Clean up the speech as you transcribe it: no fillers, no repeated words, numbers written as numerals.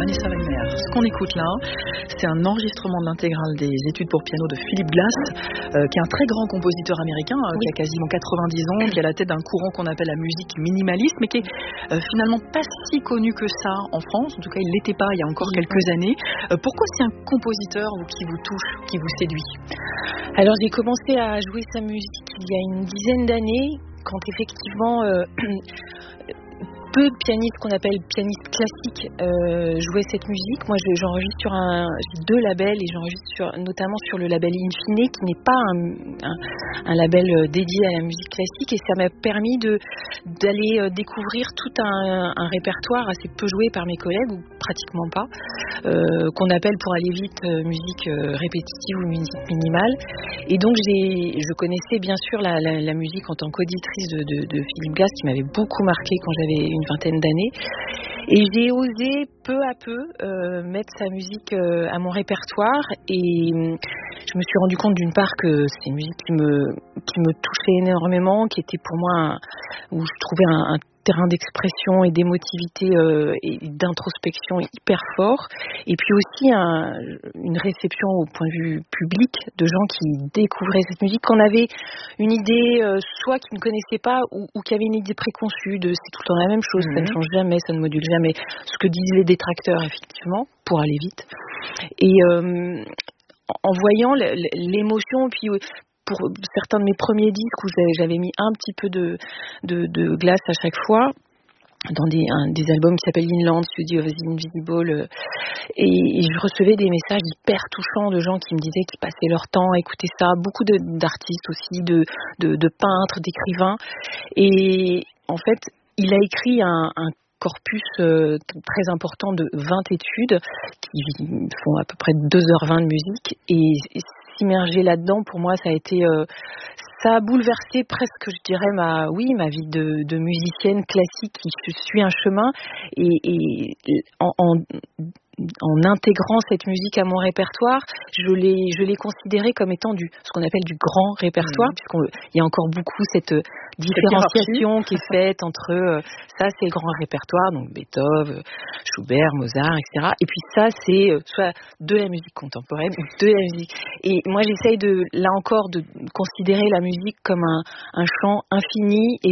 Vanessa Wagner. Ce qu'on écoute là, c'est un enregistrement de l'intégrale des études pour piano de Philip Glass, qui est un très grand compositeur américain, qui a quasiment 90 ans, qui est à la tête d'un courant qu'on appelle la musique minimaliste, mais qui est finalement pas si connu que ça en France. En tout cas, il l'était pas il y a encore quelques années. Pourquoi c'est un compositeur qui vous touche, qui vous séduit? Alors, j'ai commencé à jouer sa musique il y a une dizaine d'années, quand effectivement peu de pianistes qu'on appelle pianistes classiques jouaient cette musique. Moi, j'enregistre sur j'ai deux labels et j'enregistre notamment sur le label Infine, qui n'est pas un label dédié à la musique classique, et ça m'a permis d'aller découvrir tout un répertoire assez peu joué par mes collègues, ou pratiquement pas, qu'on appelle pour aller vite musique répétitive ou musique minimale. Et donc je connaissais bien sûr la musique en tant qu'auditrice de Philip Glass, qui m'avait beaucoup marqué quand j'avais une vingtaine d'années, et j'ai osé peu à peu mettre sa musique à mon répertoire, et je me suis rendu compte d'une part que c'est une musique qui me touchait énormément, qui était pour moi où je trouvais un terrain d'expression et d'émotivité et d'introspection hyper fort, et puis aussi une réception au point de vue public de gens qui découvraient cette musique, qu'on avait une idée soit qui ne connaissaient pas, ou qui avaient une idée préconçue de c'est tout le temps la même chose, ça ne change jamais, ça ne module jamais, ce que disent les détracteurs effectivement, pour aller vite. Et en voyant l'émotion, puis pour certains de mes premiers disques où j'avais mis un petit peu de glace à chaque fois, dans des albums qui s'appellent Inland, Studio of the Invisible, et je recevais des messages hyper touchants de gens qui me disaient qu'ils passaient leur temps à écouter ça, beaucoup d'artistes aussi, de peintres, d'écrivains, et en fait il a écrit un corpus très important de 20 études qui font à peu près 2h20 de musique, et s'immerger là-dedans, pour moi, ça a bouleversé presque, je dirais, ma vie de musicienne classique qui suit un chemin, et en intégrant cette musique à mon répertoire, je l'ai considérée comme étant ce qu'on appelle du grand répertoire, puisqu'il y a encore beaucoup cette différenciation qui est faite entre ça c'est le grand répertoire, donc Beethoven, Schubert, Mozart, etc. Et puis ça c'est soit de la musique contemporaine ou de la musique. Et moi j'essaye là encore de considérer la musique comme un champ infini et